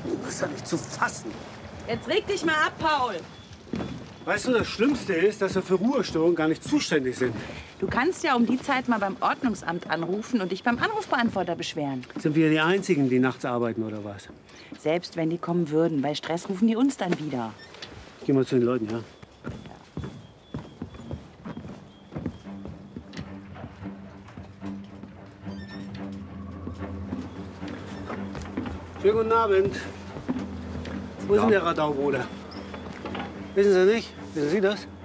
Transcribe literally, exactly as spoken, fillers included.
Das ist ja nicht zu fassen. Jetzt reg dich mal ab, Paul. Weißt du, das Schlimmste ist, dass wir für Ruhestörungen gar nicht zuständig sind. Du kannst ja um die Zeit mal beim Ordnungsamt anrufen und dich beim Anrufbeantworter beschweren. Sind wir die Einzigen, die nachts arbeiten, oder was? Selbst wenn die kommen würden, bei Stress rufen die uns dann wieder. Geh mal zu den Leuten, ja? Schönen guten Abend. Wo ist denn der Radaubruder? Wissen Sie nicht? Wissen Sie das?